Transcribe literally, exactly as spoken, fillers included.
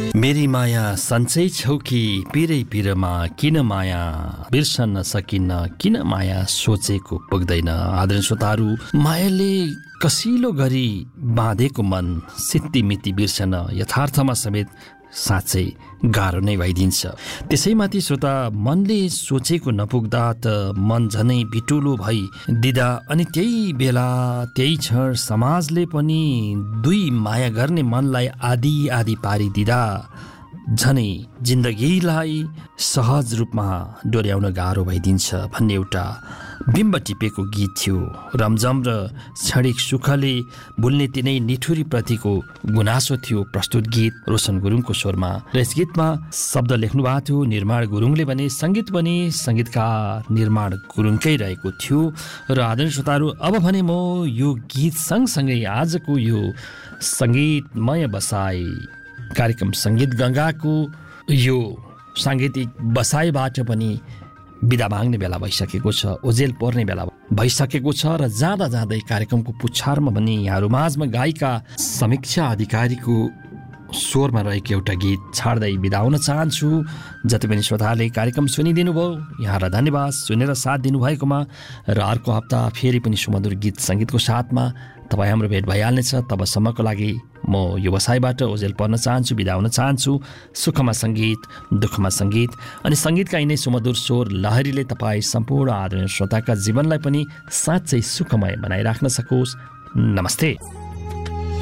मेरी माया सन्चै छौ कि पिरै पिरमा किन माया बिर्सन सकिन्न किन माया सोचेको पुग्दैन। आदरणीय श्रोताहरू, मायाले कसिलो गरी बाँधेको मन सित्तिमिति बिर्सन यथार्थमा समेत साँच्चै गाह्रो नै भइदिन्छ। त्यसैमाथि श्रोता, मनले सोचेको नपुग्दा त मन झनै बिटुलो भई दिदा अनि त्यही बेला त्यही क्षण समाजले पनि दुई माया गर्ने मनलाई आदि आदि पारिदिँदा झनै जिन्दगीलाई सहज रूपमा डोर्याउन गाह्रो भइदिन्छ भन्ने एउटा बिम्ब टिपेको गीत थियो। रमझम र क्षणिक सुखले भुल्ने तिनै निठुरी प्रतिको गुनासो थियो प्रस्तुत गीत रोशन गुरुङको स्वरमा। र यस गीतमा शब्द लेख्नु भएको थियो निर्माण गुरुङले भने सङ्गीत पनि सङ्गीतकार निर्माण गुरुङकै रहेको थियो। र आदरणीय श्रोताहरू, अब भने म यो गीत सँगसँगै आजको यो सङ्गीतमय बसाई कार्यक्रम सङ्गीत गङ्गाको यो साङ्गीतिक बसाइबाट पनि बिदा माग्ने बेला भइसकेको छ, ओजेल पर्ने बेला भइसकेको छ। र जाँदा जाँदै कार्यक्रमको पुच्छारमा पनि यहाँहरू माझमा गायिका समीक्षा अधिकारीको स्वरमा रहेको एउटा गीत छाड्दै बिदा हुन चाहन्छु। जति पनि श्रोताले कार्यक्रम सुनिदिनु भयो, यहाँलाई धन्यवाद सुनेर साथ दिनुभएकोमा। र अर्को हप्ता फेरि पनि सुमधुर गीत सङ्गीतको साथमा तपाईँ हाम्रो भेट भइहाल्नेछ। तबसम्मको लागि म यो बसाइबाट ओजेल पर्न चाहन्छु, बिदा हुन चाहन्छु। सुखमा सङ्गीत, दुःखमा सङ्गीत अनि सङ्गीतका यिनै सुमधुर स्वर लहरीले तपाईँ सम्पूर्ण आदरणीय श्रोताका जीवनलाई पनि साँच्चै सुखमय बनाइराख्न सकोस्। नमस्ते।